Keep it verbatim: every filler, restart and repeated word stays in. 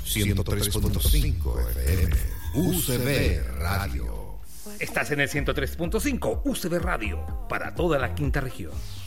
ciento tres punto cinco F M. U C B Radio. Estás en el ciento tres punto cinco U C B Radio para toda la quinta región.